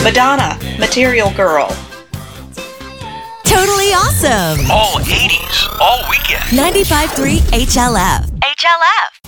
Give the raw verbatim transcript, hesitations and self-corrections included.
Madonna, Material Girl. Totally awesome. All eighties, all weekend. ninety-five point three H L F. H L F.